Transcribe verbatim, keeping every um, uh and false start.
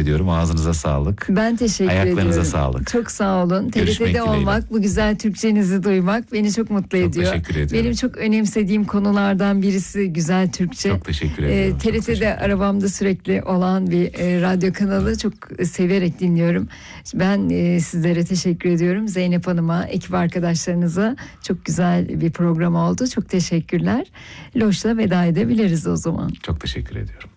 ediyorum. Ağzınıza sağlık. Ben teşekkür Ayaklarınıza ediyorum. sağlık. Çok sağ olun. Görüşmek T R T'de dileğiyle. olmak, bu güzel Türkçenizi duymak beni çok mutlu Çok ediyor. teşekkür ediyorum. Benim çok önemsediğim konulardan birisi güzel Türkçe. Çok teşekkür ediyorum. Ee, T R T'de arabamda sürekli olan bir e, radyo kanalı, çok severek dinliyorum. Ben e, sizlere teşekkür ediyorum. Zeynep Hanım'a, ekip arkadaşlarınıza çok güzel bir program oldu. Çok teşekkürler. Loş'la veda edebiliriz o zaman. Çok teşekkür ediyorum.